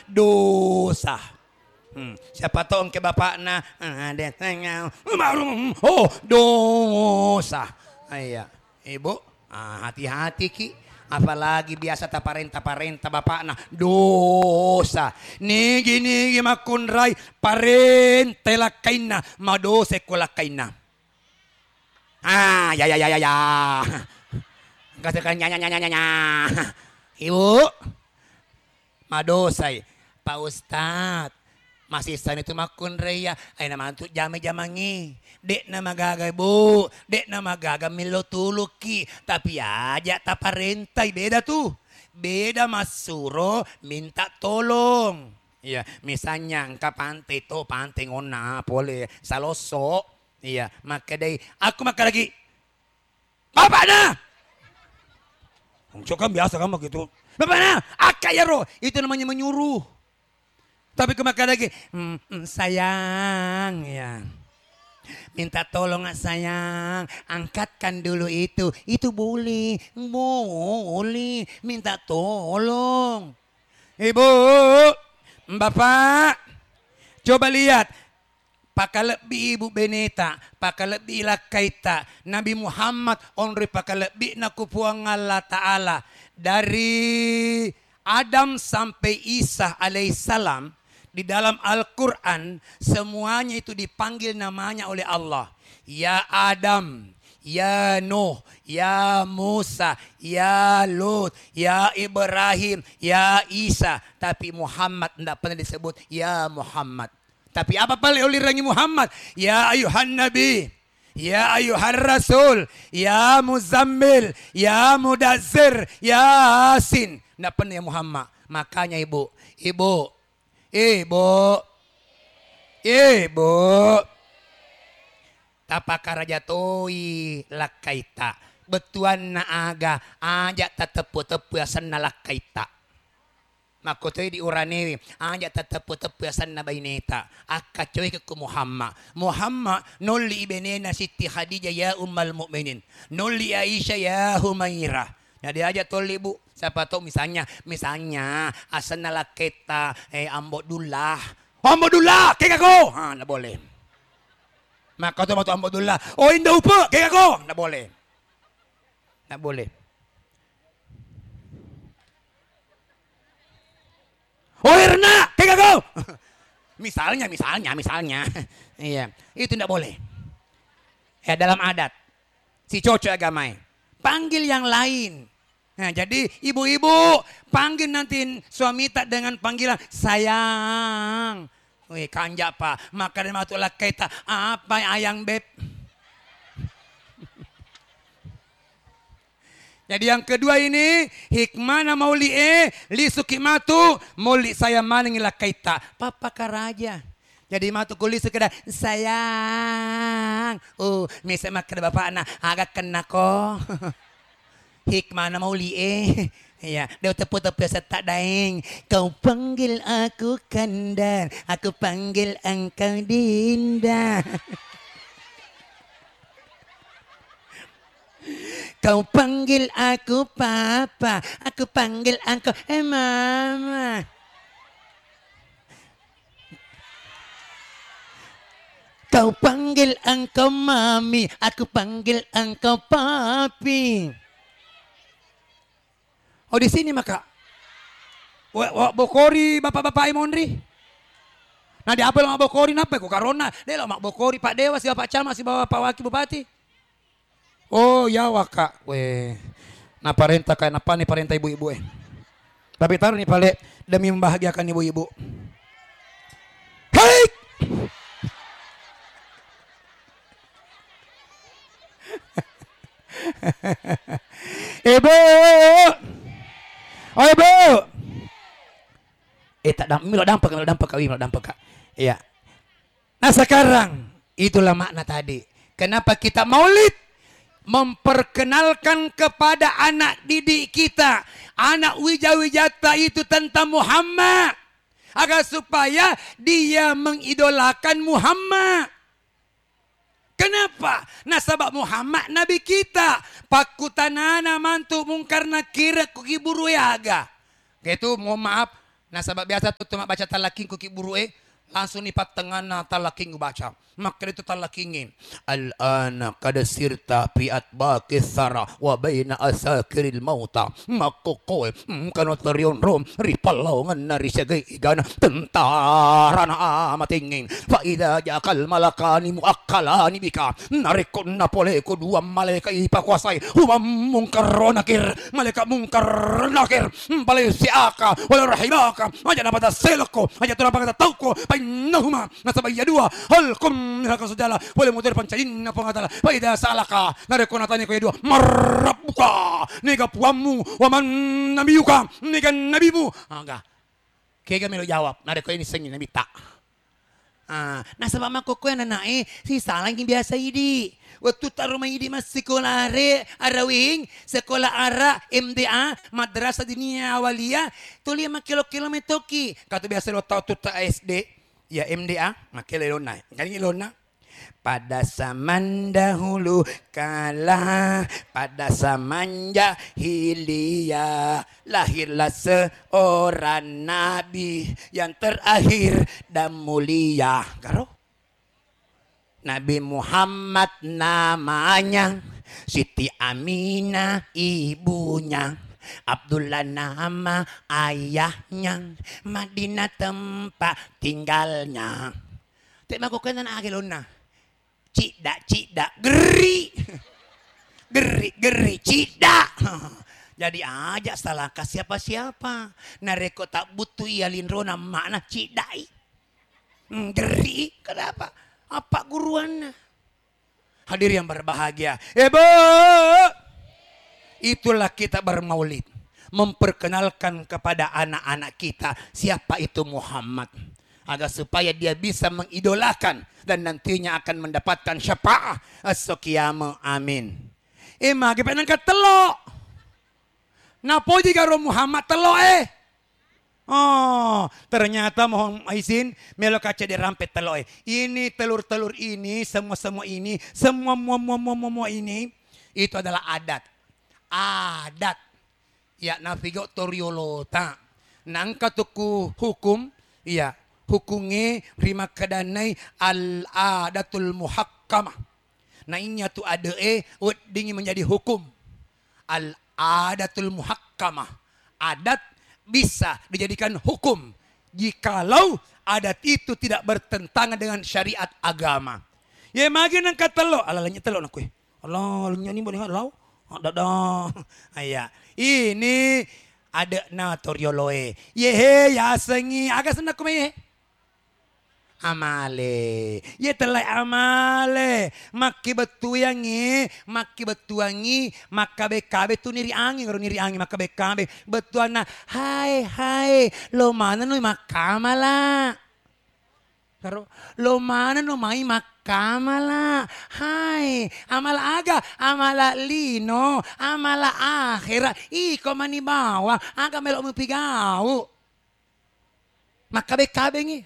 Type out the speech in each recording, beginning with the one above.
dosa. Siapa tahu ke bapak na ada tanya dosa. Iya, ibu hati-hati ki. Apalagi biasa taparenta bapak na dosa. Nigi makunray parente lakain na madose ko lakain na. Ya. Kasi kanya. Ibu, madosay, pa ustad. Masisan itu makun reya ay naman tu jame-jamangi. Dek na magagay bu, dek na magagay milotuluki. Tapi aja taparentay, beda tuh. Beda masuro minta tolong. Iya, misalnya engka pantai to, pantai ngona pole saloso. Iya, maka day aku maka lagi. Bapak na. Kan biasa kan begitu. Bapak na, akayaro, itu namanya menyuruh. Tapi kemakan lagi, sayang ya, minta tolong sayang, angkatkan dulu itu boleh, minta tolong. Ibu, bapak, coba lihat, pakalebih ibu Beneta, pakalebih lakaita, Nabi Muhammad onri pakalebih nakupuang Allah Ta'ala dari Adam sampai Isa alaihissalam. Di dalam Al-Quran semuanya itu dipanggil namanya oleh Allah. Ya Adam, ya Nuh, ya Musa, ya Lut, ya Ibrahim, ya Isa. Tapi Muhammad tidak pernah disebut ya Muhammad. Tapi apa paling oleh rangi Muhammad? Ya ayuhan Nabi, ya ayuhan Rasul, ya Muzammil, ya Mudazzir, ya Yasin. Tidak pernah ya Muhammad. Makanya ibu. Tapakaraja toi lakaita. Betuan na aga aja tatepu-tepu asan na lakaita. Makotoy di uranewi aja tatepu-tepu asan na baineta. Akacoy ke Muhammad. Muhammad noli ibenena Siti Khadijah ya ummal mu'minin. Noli Aisyah ya Humairah. Nah dia aja toli bu. Siapa tahu misalnya asan na laketa Ambodullah. Ambodullah kayak aku. Nggak boleh. Maka tuh mau Ambodullah. Oh indah upa kayak aku. Nggak boleh. Oh Irna kayak aku. Misalnya. Iya, itu nggak boleh. Ya dalam adat si cocok agamai. Panggil yang lain. Nah, jadi ibu-ibu panggil nanti suami tak dengan panggilan sayang. Wih kanja pak. Maka dia matulah kita apa ayang beb. Jadi yang kedua ini hikmana mauli li sukimatu mauli saya maling la kaita. Papa karaja. Jadi matu kulis sekedar sayang. Misalnya makan bapak anak agak kena kok. Hikmah nama uli ya, dia tepu-tepu setak daeng. Kau panggil aku kanda, aku panggil engkau dinda. Kau panggil aku papa, aku panggil engkau mama. Kau panggil engkau mami, aku panggil engkau papi. Oh di sini maka bokori bapak-bapak imonri. Nah di apa mak bokori napa kok karona? Dia mak bokori Pak Dewa si Bapak Camat si Bapak Wakil Bupati. Oh ya waka. Weh. Nah parenta kayak napa nih parenta ibu-ibu Tapi taruh nih pale demi membahagiakan ibu-ibu. Hei! Ibu! Oh ibu! Tak dampak. Iya. Nah sekarang itulah makna tadi. Kenapa kita maulid? Memperkenalkan kepada anak didik kita, anak wija-wijata itu tentang Muhammad, agar supaya dia mengidolakan Muhammad. Kenapa? Nah sebab Muhammad Nabi kita. Pakutanana mantu mungkar nakira kukiburu yaga. Itu mohon maaf. Nah sebab biasa tuh cuma baca talaking kuki buru langsung nipat tengah na talaking baca. Maka itu talakingin. Al-ana kada sirta piat bakis sara wa baina asakiril mauta. Maka kowe kano terion rom ripalawangan nari sagay igana tentara na amatingin. Faida jakal malakani muakalani bika. Narikon na pole ko dua maleka ipakwasay. Humam mungkar nakir. Maleka mungkar nakir. Balay siaka wala rahimaka. Aja na pada seloko. Aja tu na pada tauko. Painahuma. Nasabay yadua. Halkum naka sudala boleh mudir pancalin na pangatala paida salaka nareko natanya ko dua marabuka nega puamu waman nabiyuka nega nabimu aga kega melo jawab nareko ini sengin nabi tak nah sebab makoko na nae si salang yang biasa idi waktu tarumah idi mas sekolah are arawing sekolah ara MDA madrasah dinia awaliyah tuli makilo-kilometer ki kata biasa lo tau tuta SD ya MDA makanya lona kan lona pada zaman dahulu kala pada zaman jahiliyah lahirlah seorang nabi yang terakhir dan mulia karo Nabi Muhammad namanya Siti Aminah ibunya Abdullah nama ayahnya Madinah tempat tinggalnya tema ko kanan agilon na cida geri geri cida jadi aja salah ka siapa nareko tak butuh ialin rona makna cidai geri kenapa apa guruannya hadir yang berbahagia itulah kita bermaulid. Memperkenalkan kepada anak-anak kita siapa itu Muhammad. Agar supaya dia bisa mengidolakan. Dan nantinya akan mendapatkan syafaat. As-sukiyama amin. Magi penang katelo. Napo jika Muhammad telo Oh, ternyata mohon izin melo kaca di rampet telo Ini telur-telur ini, semua ini, semua ini. Itu adalah adat ya nafigo toriolota nangka tuku hukum ya hukumnya rima kedanai al adatul muhakkamah nah ini tu ada dingin menjadi hukum al adatul muhakkamah adat bisa dijadikan hukum jikalau adat itu tidak bertentangan dengan syariat agama ya magi nang katelo alalanya telo nak Allah ni boleh lau ada ayah ini ada natorioloe yehe ya sengi agak senang kume amale ye telai amale maki betuyangi maka bekabe tu niri angi maka bekabe betuana hai lo mana nu makamala karo lo mana nu mai makamala hai amala aga amala lino amala akhirat iko mani bawa aga melo mupigau maka bekabe ngi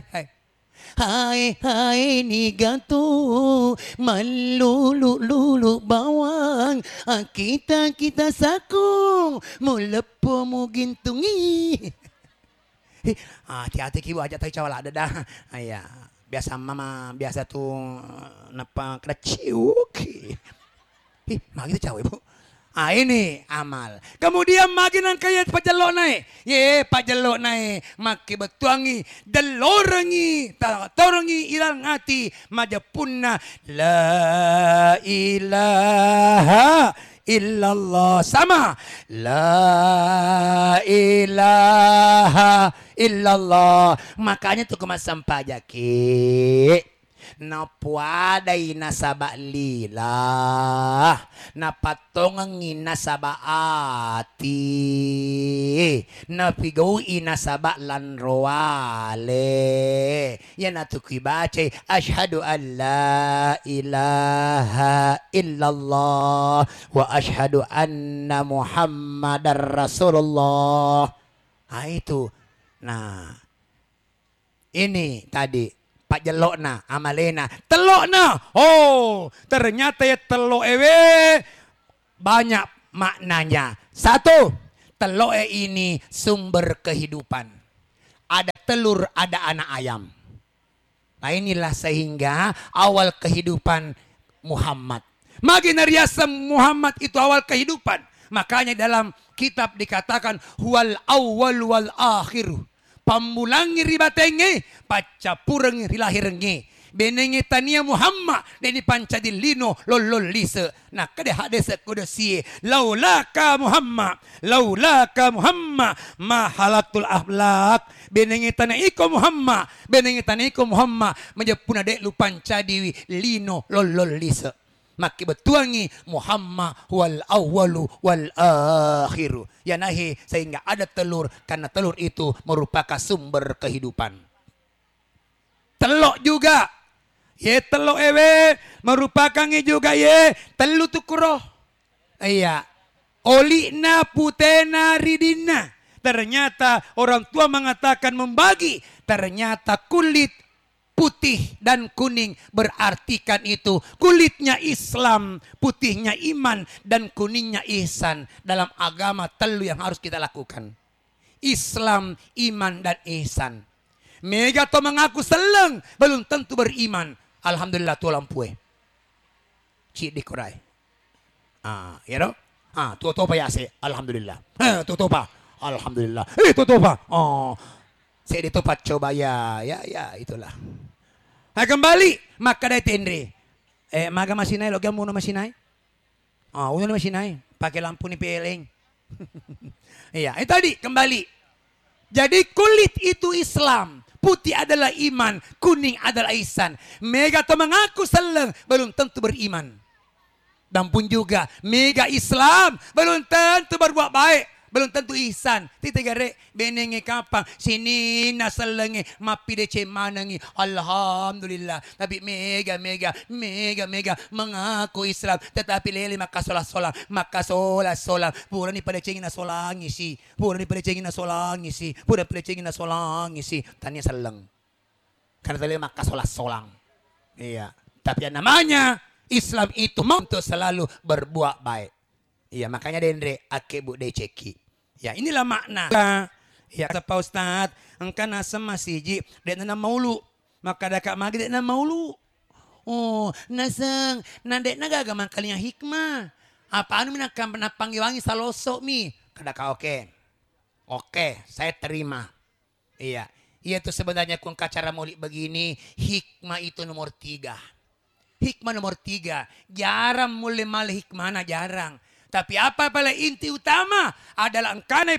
hai ni gantu malulu bawang kita sakung mulepo mugintungi hati-hati kibu aja tahu cawala ada dah ayah biasa mama biasa tuh napa kena ciuk magi itu cawe bu ini amal kemudian magi nang kaya pajelok naik pajelok naik maki betuangi delorangi torangi ilang hati majapunna la ilaha illallah sama la ilaha illallah makanya tuh kemasan pajaki napuaday nasaba lila napatongangi nasaba ati napigawi nasaba lanroale yan natukibache ashhadu an la ilaha illallah wa ashhadu anna muhammadar rasulullah itu nah ini tadi Pak jelokna amalena telokna ternyata ya telok banyak maknanya. Satu, telok ini sumber kehidupan. ada telur, ada anak ayam. Nah inilah sehingga awal kehidupan Muhammad. Magina riasa Muhammad itu awal kehidupan. Makanya dalam kitab dikatakan huwal awwal wal akhiru. Pamulangi ribatenge, pacapureng rilahirenge. Benenge tania Muhammad deni pancadilino lolol lise. Nah kade hadis kudusi laulaka Muhammad ma halatul ahlak. Benenge tania iko Muhammad menjepuna dek lu pancadi lino lolol lise. Maki betuangi Muhammad wal awwalu wal akhiru. Ya nahi sehingga ada telur karena telur itu merupakan sumber kehidupan. Telok juga. Ye telok ewe merupakan juga ye telu tukuro. Iya. Olina putena ridina. Ternyata orang tua mengatakan membagi. Ternyata kulit putih dan kuning berartikan itu kulitnya Islam, putihnya iman dan kuningnya ihsan. Dalam agama telu yang harus kita lakukan. Islam, iman dan ihsan. Mega to mengaku seleng belum tentu beriman. Alhamdulillah tu lampue. Cik dikorai. Ya no? Tu topa ya se. Alhamdulillah. Tu topa. Alhamdulillah. Tu topa. Saya ditopa coba ya itulah. Nah kembali maka dari tendre. Maga masinay logam muna masinay. Uno na masinay. Pakai lampu ni peleng. Iya, itu tadi kembali. Jadi kulit itu Islam. Putih adalah iman, kuning adalah ihsan. Mega to mengaku seleng belum tentu beriman. Dan pun juga mega Islam belum tentu berbuat baik, belum tentu ihsan. Titigare benenge kapang sini naselenge mapi de manangi. Alhamdulillah. Tapi mega mengaku Islam tetapi lele maka solat pura ni pada cengin na solangi si pura pada cengin na solangi si tanya seleng karena tadi maka solang. Iya, tapi yang namanya Islam itu untuk selalu berbuat baik. Iya, makanya dendre ake bu de ceki. Ya inilah makna. Ya kata Pak Ustadz, engkau nasa masiji dek na maulu, maka dakak magi dek na maulu. Naseng, nadek na gagamang kalinya hikmah. Apaan minakam panggil salosok mi? Kadaka oke, saya terima. Iya, itu sebenarnya kung cara mulik begini, hikmah itu nomor 3. Hikmah nomor 3, jarang mulai malih hikmah jarang. Tapi apa paling inti utama adalah engkana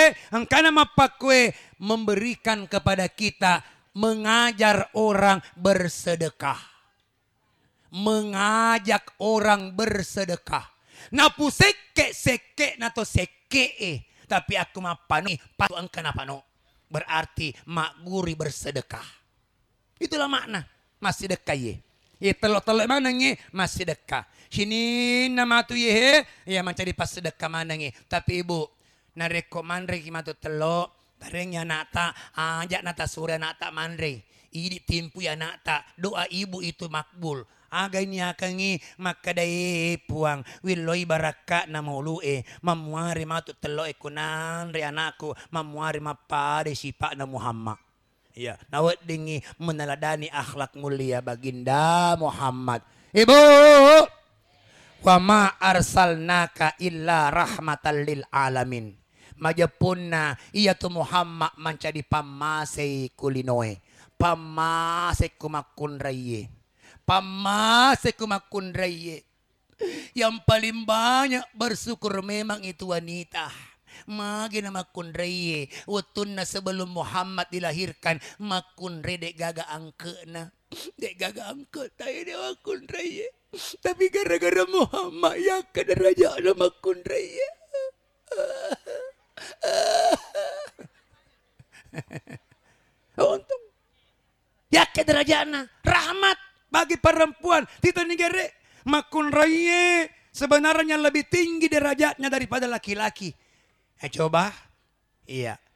mapakwe memberikan kepada kita mengajar orang bersedekah. Mengajak orang bersedekah. Napu seke nato seke tapi aku mapano patu engkana pano. Berarti makguri bersedekah. Itulah makna masih sedekah ye. Ya telok-telok mana nge masih sedekah. Sini nama tu ye ya mencari pas sedekah mana nge. Tapi ibu nareko mandre kimatu telok tarengnya nata ajak nata sore nata mandre. Idi timpu ya nata doa ibu itu makbul. Aga ini akangi maka dai puang wiloi baraka na maulue mamuari matu telok ekunan re anakku mamuari mapade sipak na Muhammad. Ya, nawat dingi meneladani akhlak mulia baginda Muhammad. Ibu, wa ma arsalnaka illa rahmatan lil alamin. Majapunna iya tu Muhammad mencari pamasei kulinoe. Pamasei kumakun raye. Pamasei kumakun raye. Yang paling banyak bersyukur memang itu wanita. Magi na makunreye watun na sebelum Muhammad dilahirkan makunre dek gaga angke na dek gaga angke tayo dia makunreye tapi gara-gara Muhammad ya ke deraja na makunreye. Untung ya ke deraja na rahmat bagi perempuan tito nigere makunreye sebenarnya lebih tinggi derajatnya daripada laki-laki. Coba, iya.